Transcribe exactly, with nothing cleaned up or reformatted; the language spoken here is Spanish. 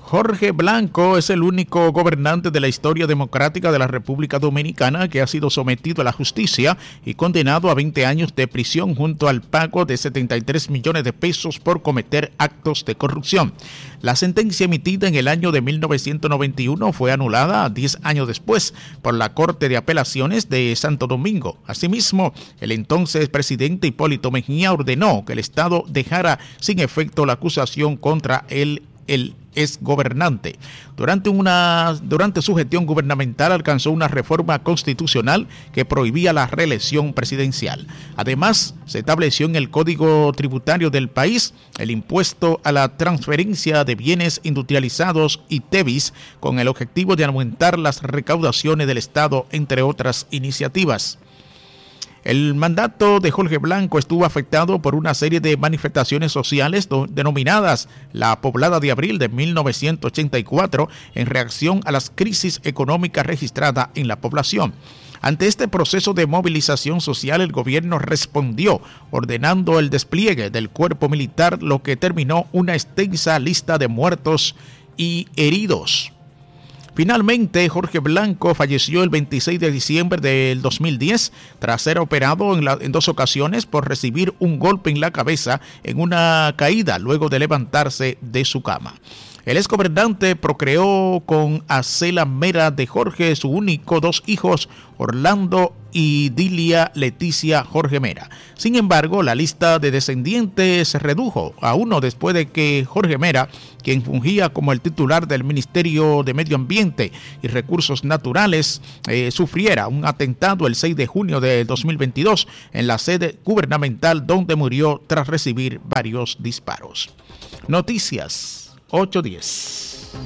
Jorge Blanco es el único gobernante de la historia democrática de la República Dominicana que ha sido sometido a la justicia y condenado a veinte años de prisión junto al pago de setenta y tres millones de pesos por cometer actos de corrupción. La sentencia emitida en el año de mil novecientos noventa y uno fue anulada diez años después por la Corte de Apelaciones de Santo Domingo. Asimismo, el entonces presidente Hipólito Mejía ordenó que el Estado dejara sin efecto la acusación contra él, el es gobernante. Durante, una, durante su gestión gubernamental alcanzó una reforma constitucional que prohibía la reelección presidencial. Además, se estableció en el Código Tributario del país el impuesto a la transferencia de bienes industrializados y T E B I S con el objetivo de aumentar las recaudaciones del Estado, entre otras iniciativas. El mandato de Jorge Blanco estuvo afectado por una serie de manifestaciones sociales do, denominadas la Poblada de Abril de mil novecientos ochenta y cuatro en reacción a las crisis económicas registradas en la población. Ante este proceso de movilización social, el gobierno respondió ordenando el despliegue del cuerpo militar, lo que terminó una extensa lista de muertos y heridos. Finalmente, Jorge Blanco falleció el veintiséis de diciembre del dos mil diez tras ser operado en, la, en dos ocasiones por recibir un golpe en la cabeza en una caída luego de levantarse de su cama. El exgobernante procreó con Acela Mera de Jorge, su único dos hijos, Orlando y Dilia Leticia Jorge Mera. Sin embargo, la lista de descendientes se redujo a uno después de que Jorge Mera, quien fungía como el titular del Ministerio de Medio Ambiente y Recursos Naturales, eh, sufriera un atentado el seis de junio de dos mil veintidós en la sede gubernamental, donde murió tras recibir varios disparos. Noticias ocho diez.